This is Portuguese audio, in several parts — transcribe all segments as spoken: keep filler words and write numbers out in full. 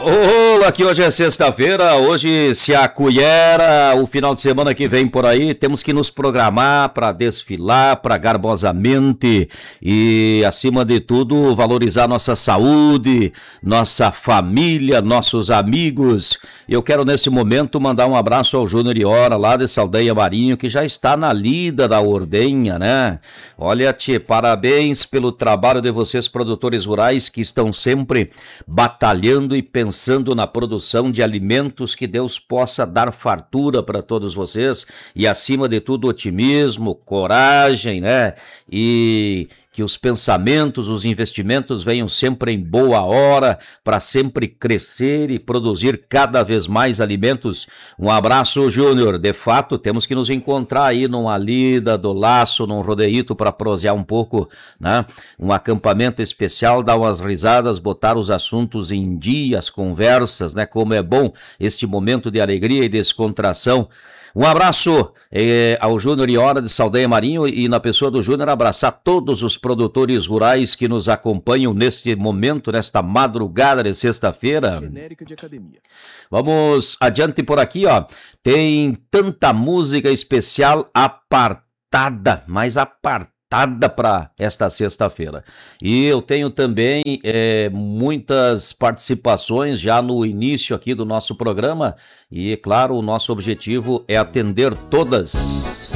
Olá, que hoje é sexta-feira, hoje se acolhera o final de semana que vem por aí, temos que nos programar para desfilar, para garbosamente e, acima de tudo, valorizar nossa saúde, nossa família, nossos amigos. Eu quero, nesse momento, mandar um abraço ao Júnior Iora, lá de Saldanha Marinho, que já está na lida da ordenha, né? Olha, tchê, parabéns pelo trabalho de vocês, produtores rurais, que estão sempre batalhando e pensando pensando na produção de alimentos, que Deus possa dar fartura para todos vocês e, acima de tudo, otimismo, coragem, né? E que os pensamentos, os investimentos venham sempre em boa hora para sempre crescer e produzir cada vez mais alimentos. Um abraço, Júnior. De fato, temos que nos encontrar aí numa lida do laço, num rodeíto para prosear um pouco, né? Um acampamento especial, dar umas risadas, botar os assuntos em dia, as conversas, né? Como é bom este momento de alegria e descontração. Um abraço eh, ao Júnior Iora de Saldanha Marinho e, na pessoa do Júnior, abraçar todos os produtores rurais que nos acompanham neste momento, nesta madrugada de sexta-feira. Genérica de academia. Vamos adiante por aqui, ó. Tem tanta música especial apartada, mas apartada para esta sexta-feira. E eu tenho também é, muitas participações já no início aqui do nosso programa e, claro, o nosso objetivo é atender todas.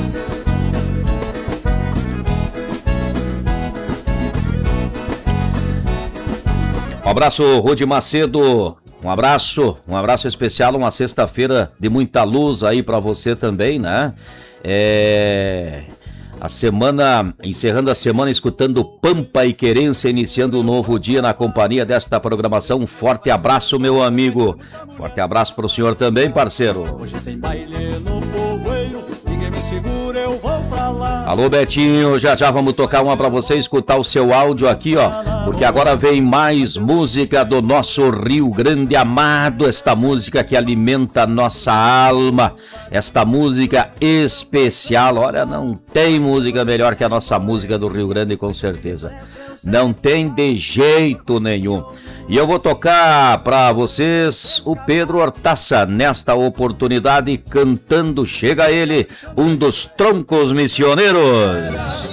Um abraço, Rudi Macedo. Um abraço, um abraço especial, uma sexta-feira de muita luz aí para você também, né? É... A semana, encerrando a semana, escutando Pampa e Querência, iniciando um novo dia na companhia desta programação. Um forte abraço, meu amigo. Forte abraço para o senhor também, parceiro. Hoje tem baile no povoeiro, ninguém me segura, eu vou pra lá. Alô, Betinho, já já vamos tocar uma para você escutar o seu áudio aqui, ó. Porque agora vem mais música do nosso Rio Grande amado. Esta música que alimenta a nossa alma. Esta música especial, olha, não tem música melhor que a nossa música do Rio Grande, com certeza. Não tem de jeito nenhum. E eu vou tocar para vocês o Pedro Hortaça, nesta oportunidade, cantando Chega Ele, um dos Troncos Missioneiros.